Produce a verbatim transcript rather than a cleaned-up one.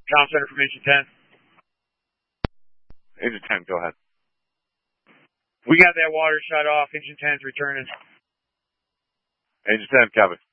Comm Center from Engine ten. Engine ten, go ahead. We got that water shut off. Engine ten's returning. Engine ten, copy.